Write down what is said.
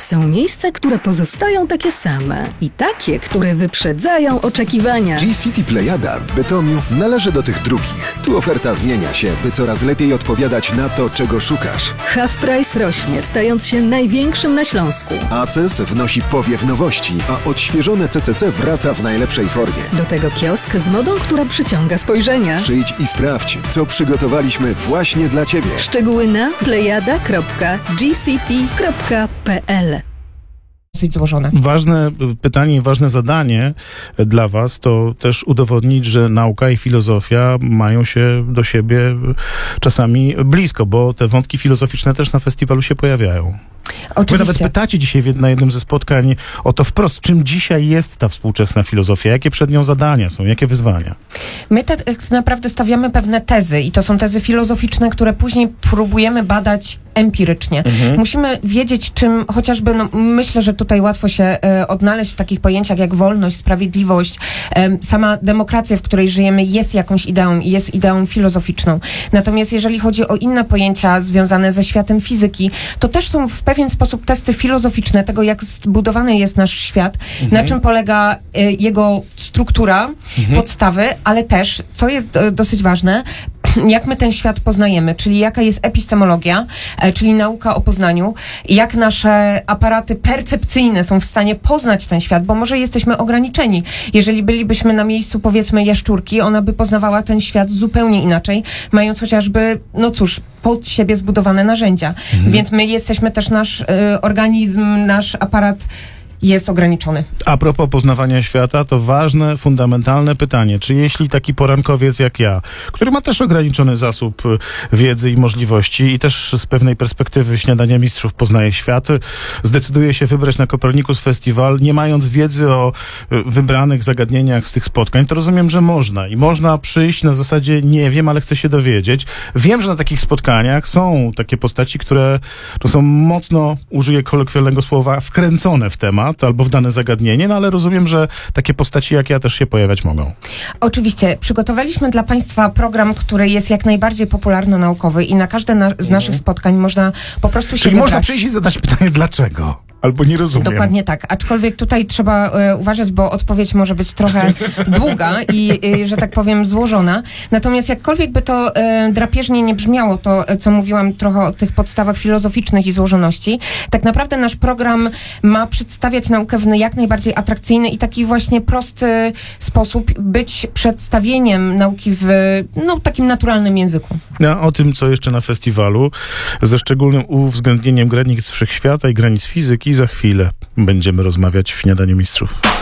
Są miejsca, które pozostają takie same i takie, które wyprzedzają oczekiwania. G-City Plejada w Bytomiu należy do tych drugich. Tu oferta zmienia się, by coraz lepiej odpowiadać na to, czego szukasz. Half Price rośnie, stając się największym na Śląsku. ACES wnosi powiew nowości, a odświeżone CCC wraca w najlepszej formie. Do tego kiosk z modą, która przyciąga spojrzenia. Przyjdź i sprawdź, co przygotowaliśmy właśnie dla Ciebie. Szczegóły na plejada.gcity.pl. Dosyć złożone. Ważne pytanie, ważne zadanie dla was to też udowodnić, że nauka i filozofia mają się do siebie czasami blisko, bo te wątki filozoficzne też na festiwalu się pojawiają. Wy nawet pytacie dzisiaj na jednym ze spotkań o to wprost, czym dzisiaj jest ta współczesna filozofia, jakie przed nią zadania są, jakie wyzwania. My tak naprawdę stawiamy pewne tezy i to są tezy filozoficzne, które później próbujemy badać empirycznie. Musimy wiedzieć, czym chociażby, myślę, że tutaj łatwo się odnaleźć w takich pojęciach jak wolność, sprawiedliwość, sama demokracja, w której żyjemy, jest jakąś ideą i jest ideą filozoficzną. Natomiast jeżeli chodzi o inne pojęcia związane ze światem fizyki, to też są w pewien sposób testy filozoficzne tego, jak zbudowany jest nasz świat, na czym polega jego struktura, podstawy, ale też, co jest dosyć ważne, jak my ten świat poznajemy, czyli jaka jest epistemologia, czyli nauka o poznaniu, jak nasze aparaty percepcyjne są w stanie poznać ten świat, bo może jesteśmy ograniczeni. Jeżeli bylibyśmy na miejscu, powiedzmy, jaszczurki, ona by poznawała ten świat zupełnie inaczej, mając chociażby, pod siebie zbudowane narzędzia. Więc my jesteśmy też, nasz organizm, nasz aparat jest ograniczony. A propos poznawania świata, to ważne, fundamentalne pytanie. Czy jeśli taki porankowiec jak ja, który ma też ograniczony zasób wiedzy i możliwości i też z pewnej perspektywy Śniadania Mistrzów poznaje świat, zdecyduje się wybrać na Copernicus Festival, nie mając wiedzy o wybranych zagadnieniach z tych spotkań, to rozumiem, że można. I można przyjść na zasadzie nie wiem, ale chcę się dowiedzieć. Wiem, że na takich spotkaniach są takie postaci, które są mocno, użyję kolokwialnego słowa, wkręcone w temat albo w dane zagadnienie, ale rozumiem, że takie postaci jak ja też się pojawiać mogą. Oczywiście. Przygotowaliśmy dla Państwa program, który jest jak najbardziej popularno-naukowy i na każde z naszych spotkań można po prostu się wybrać. Można przyjść i zadać pytanie dlaczego? Albo nie rozumiem. Dokładnie tak. Aczkolwiek tutaj trzeba uważać, bo odpowiedź może być trochę długa i, że tak powiem, złożona. Natomiast jakkolwiek by to drapieżnie nie brzmiało, to co mówiłam trochę o tych podstawach filozoficznych i złożoności, tak naprawdę nasz program ma przedstawiać naukę w jak najbardziej atrakcyjny i taki właśnie prosty sposób, być przedstawieniem nauki w takim naturalnym języku. O tym, co jeszcze na festiwalu, ze szczególnym uwzględnieniem granic wszechświata i granic fizyki, za chwilę będziemy rozmawiać w Śniadaniu Mistrzów.